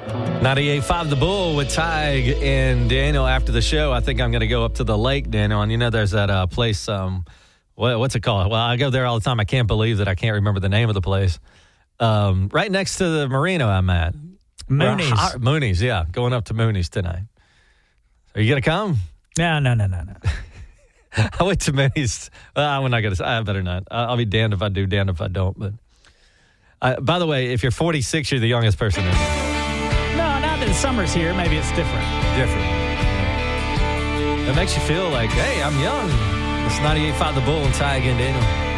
98.5 The Bull with Tig and Daniel. After the show, I think I'm going to go up to the lake, Daniel. And there's that place, what's it called? Well, I go there all the time. I can't believe that I can't remember the name of the place. Right next to the marina I'm at. Mooney's. Mooney's, yeah. Going up to Mooney's tonight. Are you going to come? No. I went to Mooney's. Well, I'm not going to say. I better not. I'll be damned if I do, damned if I don't. But by the way, if you're 46, you're the youngest person in here. No, now that summer's here, maybe it's different. It makes you feel like, hey, I'm young. It's 98.5 The Bull and Tig and Daniel.